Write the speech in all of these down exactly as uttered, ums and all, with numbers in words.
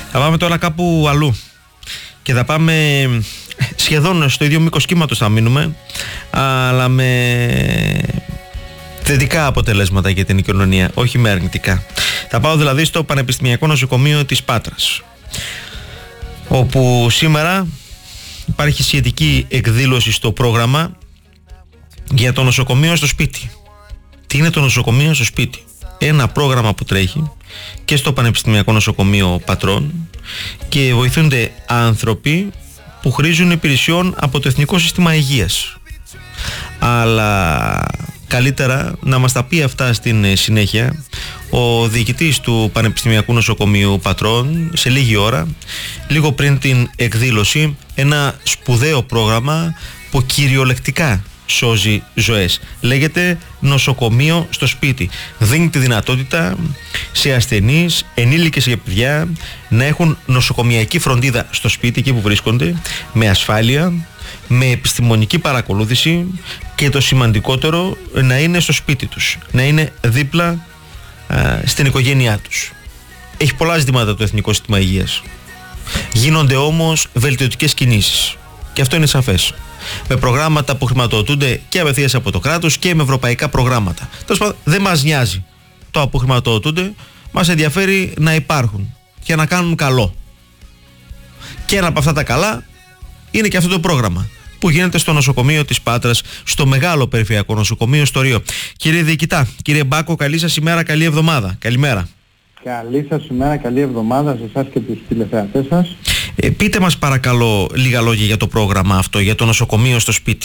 Θα πάμε τώρα κάπου αλλού και θα πάμε σχεδόν στο ίδιο μήκος κύματος θα μείνουμε, αλλά με θετικά αποτελέσματα για την κοινωνία, όχι με αρνητικά. Θα πάω δηλαδή στο Πανεπιστημιακό Νοσοκομείο της Πάτρας, όπου σήμερα υπάρχει σχετική εκδήλωση στο πρόγραμμα για το νοσοκομείο στο σπίτι. Τι είναι το νοσοκομείο στο σπίτι? Ένα πρόγραμμα που τρέχει και στο Πανεπιστημιακό Νοσοκομείο Πατρών και βοηθούνται άνθρωποι που χρήζουν υπηρεσιών από το Εθνικό Σύστημα Υγείας. Αλλά καλύτερα να μας τα πει αυτά στην συνέχεια ο διοικητής του Πανεπιστημιακού Νοσοκομείου Πατρών σε λίγη ώρα, λίγο πριν την εκδήλωση. Ένα σπουδαίο πρόγραμμα που κυριολεκτικά σώζει ζωές. Λέγεται νοσοκομείο στο σπίτι. Δίνει τη δυνατότητα σε ασθενείς, ενήλικες και παιδιά να έχουν νοσοκομιακή φροντίδα στο σπίτι εκεί που βρίσκονται, με ασφάλεια, με επιστημονική παρακολούθηση και το σημαντικότερο, να είναι στο σπίτι τους, να είναι δίπλα α, στην οικογένειά τους. Έχει πολλά ζητήματα το Εθνικό Σύστημα Υγείας. Γίνονται όμως βελτιωτικές κινήσεις και αυτό είναι σαφές, με προγράμματα που χρηματοδοτούνται και απευθείας από το κράτος και με ευρωπαϊκά προγράμματα. Τέλος πάντων, δεν μας νοιάζει το που χρηματοδοτούνται, μας ενδιαφέρει να υπάρχουν και να κάνουν καλό. Και ένα από αυτά τα καλά είναι και αυτό το πρόγραμμα που γίνεται στο νοσοκομείο της Πάτρας, στο μεγάλο περιφερειακό νοσοκομείο στο Ρίο. Κύριε Διοικητά, κύριε Μπάκο, καλή σας ημέρα, καλή εβδομάδα. Καλημέρα. Καλή σας ημέρα, καλή εβδομάδα σε εσάς και τους τηλεθεατές σας. Ε, πείτε μας παρακαλώ λίγα λόγια για το πρόγραμμα αυτό, για το νοσοκομείο στο σπίτι.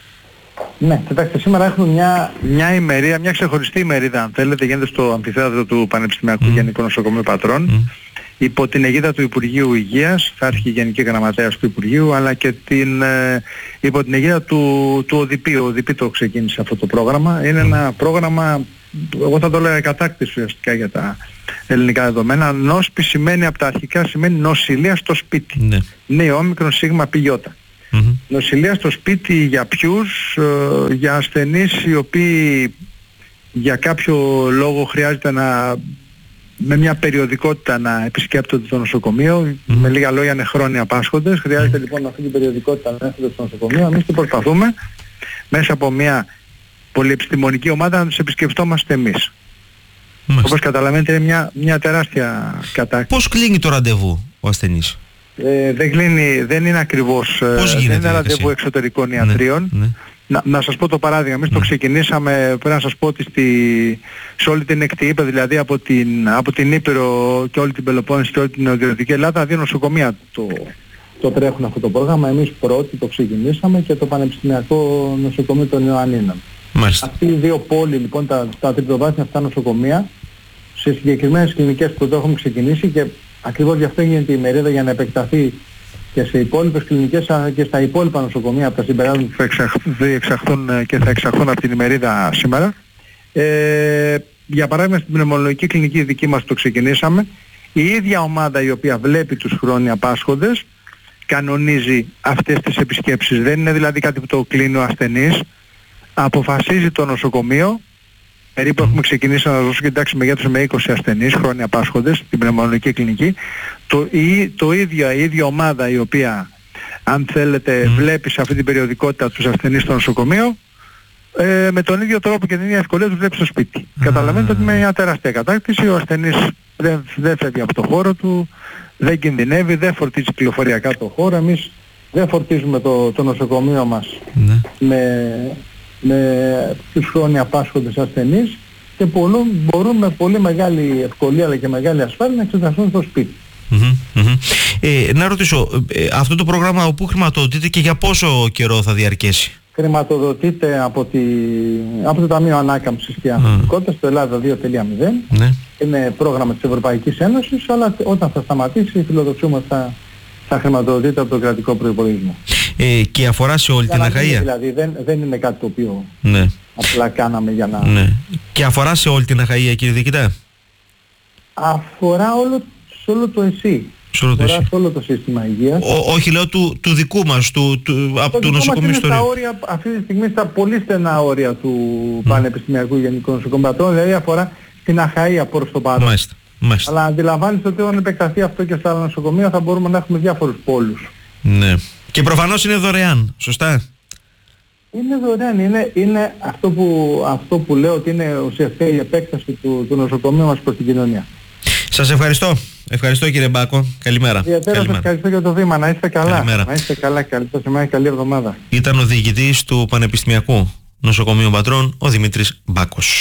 Ναι, κοιτάξτε, σήμερα έχουμε μια, μια ημερία, μια ξεχωριστή ημερίδα, αν θέλετε, γίνεται στο αμφιθέατρο του Πανεπιστημιακού mm. Γενικού Νοσοκομείου Πατρών. Mm. Υπό την αιγίδα του Υπουργείου Υγείας, θα έρχει η Γενική Γραμματέας του Υπουργείου, αλλά και την, ε, υπό την αιγίδα του, του ΟΔΙΠΗ. Ο ΟΔΙΠΗ το ξεκίνησε αυτό το πρόγραμμα. Είναι mm. ένα πρόγραμμα, εγώ θα το λέω κατάκτηση ουσιαστικά για τα ελληνικά δεδομένα. Νόσπι σημαίνει από τα αρχικά, σημαίνει νοσηλεία στο σπίτι. Ναι, ναι, όμικρον σίγμα πι γιώτα. Mm-hmm. Νοσηλεία στο σπίτι για ποιους? Ε, για ασθενείς οι οποίοι για κάποιο λόγο χρειάζεται να, με μια περιοδικότητα να επισκέπτονται το νοσοκομείο. Mm-hmm. Με λίγα λόγια είναι χρόνια πάσχοντες. Χρειάζεται mm-hmm. λοιπόν αυτή την περιοδικότητα να έρχονται στο νοσοκομείο. Εμείς τι προσπαθούμε μέσα από μια πολυεπιστημονική ομάδα να τους επισκεφτόμαστε εμείς. Μάλιστα. Όπως καταλαβαίνετε είναι μια, μια τεράστια κατάκτηση. Πώς κλείνει το ραντεβού ο ασθενής? Ε, δεν κλείνει, δεν είναι ακριβώς, Πώς δεν είναι ραντεβού εξωτερικών ναι, ιατρίων. Ναι. Να, να σας πω το παράδειγμα, εμείς ναι. το ξεκινήσαμε, πρέπει να σας πω ότι στη, σε όλη την εκτιήπεδο, δηλαδή από την, από την Ήπειρο και όλη την Πελοπόννησο και όλη την Νοτιοδυτική Ελλάδα, δύο νοσοκομεία το, το τρέχουν αυτό το πρόγραμμα. Εμείς πρώτοι το ξεκινήσαμε και το Πανεπιστημιακό Νοσοκομείο των Ιωαννίνων. Μάλιστα. Αυτοί οι δύο πόλοι, λοιπόν, τα, τα τριτοβάθμια αυτά νοσοκομεία, σε συγκεκριμένες κλινικές που το έχουμε ξεκινήσει, και ακριβώς γι' αυτό γίνεται η ημερίδα, για να επεκταθεί και σε υπόλοιπες κλινικές και στα υπόλοιπα νοσοκομεία από τα συμπεράσματα που θα εξαχθούν και θα εξαχθούν από την ημερίδα σήμερα. Ε, για παράδειγμα στην πνευμονολογική κλινική δική μας το ξεκινήσαμε. Η ίδια ομάδα η οποία βλέπει τους χρόνια πάσχοντες κανονίζει αυτές τις επισκέψεις. Δεν είναι δηλαδή κάτι που το κλείνει ο ασθενής. Αποφασίζει το νοσοκομείο. Περίπου έχουμε ξεκινήσει να δώσουμε, εντάξει, μεγέθους με είκοσι ασθενείς χρόνια πάσχοντες στην πνευμονολογική κλινική. Το, η, το ίδιο, η ίδια ομάδα η οποία, αν θέλετε, mm. βλέπει σε αυτή την περιοδικότητα τους ασθενείς στο νοσοκομείο, ε, με τον ίδιο τρόπο και την ίδια ευκολία τους βλέπει στο σπίτι. Mm. Καταλαβαίνετε ότι με μια τεράστια κατάκτηση ο ασθενής δεν, δεν φεύγει από το χώρο του, δεν κινδυνεύει, δεν φορτίζει κυκλοφοριακά το χώρο. Εμείς δεν φορτίζουμε το, το νοσοκομείο μας mm. με... με τους χρόνια πάσχοντες ασθενείς, και πολλούν, μπορούν με πολύ μεγάλη ευκολία αλλά και μεγάλη ασφάλεια να εξεταστούν στο σπίτι. Mm-hmm, mm-hmm. Ε, να ρωτήσω, ε, αυτό το πρόγραμμα όπου χρηματοδοτείται και για πόσο καιρό θα διαρκέσει? Χρηματοδοτείται από, τη, από το Ταμείο Ανάκαμψης και Ανθεκτικότητας, mm. το Ελλάδα δύο τελεία μηδέν. Mm. Είναι πρόγραμμα της Ευρωπαϊκής Ένωσης, αλλά όταν θα σταματήσει φιλοδοξούμε θα, θα χρηματοδοτείται από τον κρατικό προϋπολογισμό. Ε, και αφορά σε όλη για την Αχαΐα. Δηλαδή δεν, δεν είναι κάτι το οποίο ναι. απλά κάναμε για να... Ναι. Και αφορά σε όλη την Αχαΐα, κύριε Διοικητά? Αφορά όλο, σε όλο το ΕΣΥ. Σε όλο το, αφορά σε όλο το σύστημα υγείας. Ο, όχι λέω του, του δικού μας, του, του, από το νοσοκομείο ιστορία. Στα όρια, αυτή τη στιγμή στα πολύ στενά όρια του mm. Πανεπιστημιακού Γενικού Νοσοκομείου, δηλαδή αφορά την Αχαΐα προς το παρόν. Μάλιστα. Μάλιστα. Αλλά αντιλαμβάνεστε ότι όταν επεκταθεί αυτό και στα άλλα νοσοκομεία θα μπορούμε να έχουμε διάφορους πόλους. Ναι. Και προφανώς είναι δωρεάν, σωστά? Είναι δωρεάν, είναι, είναι αυτό, που, αυτό που λέω ότι είναι ουσιαστικά η επέκταση του, του νοσοκομείου μας προς την κοινωνία. Σας ευχαριστώ. Ευχαριστώ κύριε Μπάκο. Καλημέρα. Ιδιαίτερα σας ευχαριστώ για το βήμα. Να είστε καλά. Καλημέρα. Να είστε καλά. Καλή semana, καλή εβδομάδα. Ήταν ο διοικητής του Πανεπιστημιακού Νοσοκομείου Πατρών, ο Δημήτρης Μπάκος.